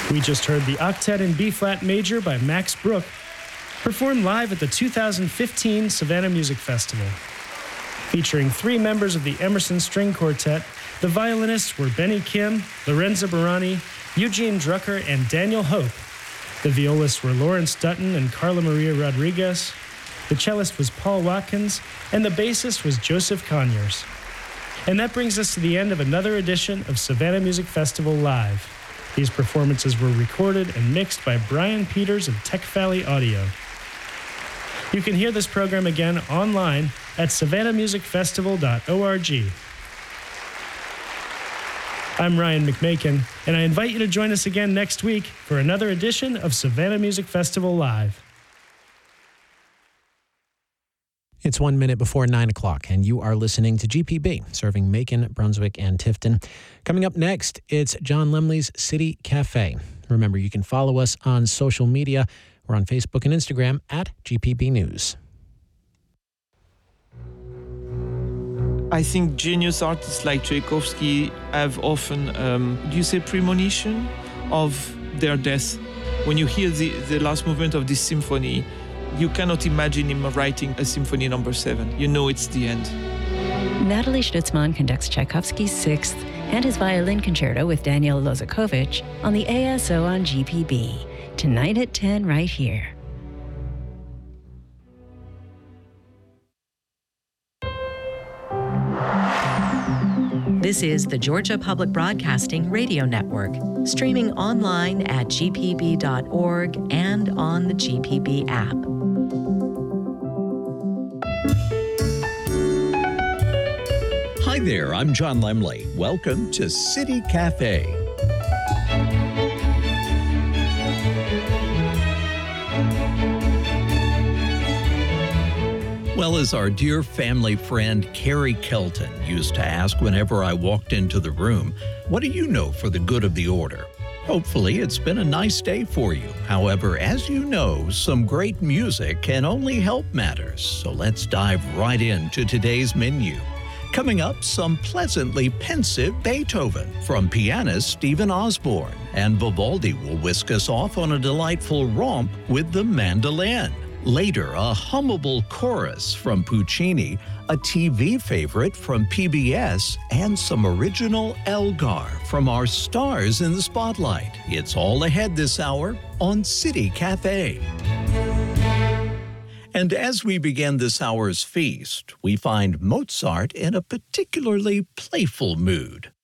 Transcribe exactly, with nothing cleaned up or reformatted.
We just heard the Octet in B-flat major by Max Brook, performed live at the two thousand fifteen Savannah Music Festival. Featuring three members of the Emerson String Quartet, the violinists were Benny Kim, Lorenzo Barani, Eugene Drucker, and Daniel Hope. The violists were Lawrence Dutton and Carla Maria Rodriguez. The cellist was Paul Watkins, and the bassist was Joseph Conyers. And that brings us to the end of another edition of Savannah Music Festival Live. These performances were recorded and mixed by Brian Peters of Tech Valley Audio. You can hear this program again online at savannah music festival dot org. I'm Ryan McMakin, and I invite you to join us again next week for another edition of Savannah Music Festival Live. It's one minute before nine o'clock, and you are listening to G P B, serving Macon, Brunswick, and Tifton. Coming up next, it's John Lemley's City Cafe. Remember, you can follow us on social media. We're on Facebook and Instagram at G P B News. I think genius artists like Tchaikovsky have often, um, do you say premonition of their death? When you hear the, the last movement of this symphony, you cannot imagine him writing a symphony number seven. You know it's the end. Natalie Stutzman conducts Tchaikovsky's Sixth and his violin concerto with Daniel Lozakovich on the A S O on G P B. Tonight at ten right here. This is the Georgia Public Broadcasting Radio Network, streaming online at g p b dot org and on the G P B app. Hi there, I'm John Lemley. Welcome to City Cafe. Well, as our dear family friend Carrie Kelton used to ask whenever I walked into the room, what do you know for the good of the order? Hopefully, it's been a nice day for you. However, as you know, some great music can only help matters. So let's dive right into today's menu. Coming up, some pleasantly pensive Beethoven from pianist Stephen Osborne, and Vivaldi will whisk us off on a delightful romp with the mandolin. Later, a hummable chorus from Puccini, a T V favorite from P B S, and some original Elgar from our stars in the spotlight. It's all ahead this hour on City Cafe. And as we begin this hour's feast, we find Mozart in a particularly playful mood.